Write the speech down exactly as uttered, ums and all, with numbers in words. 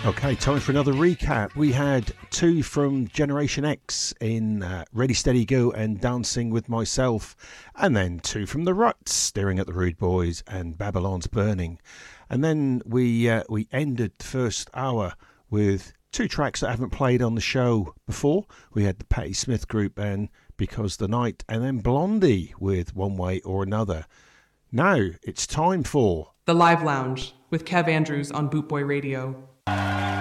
Okay, time for another recap. We had two from Generation X in uh, Ready Steady Go and Dancing with Myself, and then two from the Ruts, Staring at the Rude Boys and Babylon's Burning. And then we uh, we ended the first hour with two tracks that I haven't played on the show before. We had the Patti Smith Group and Because the Night, and then Blondie with One Way or Another. Now it's time for The Live Lounge with Kev Andrews on Bootboy Radio.